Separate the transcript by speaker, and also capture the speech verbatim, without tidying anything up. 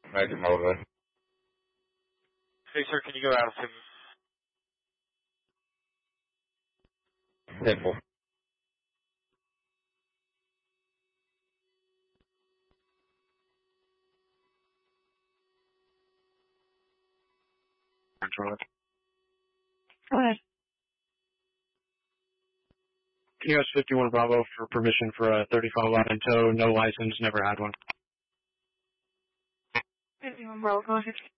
Speaker 1: Magic Motor.
Speaker 2: Hey, sir, can you go out of him?
Speaker 1: Temple.
Speaker 3: Go ahead.
Speaker 4: U S fifty-one Bravo for permission for a thirty-five lot in tow, no license, never had one.
Speaker 3: fifty-one Bravo, go ahead.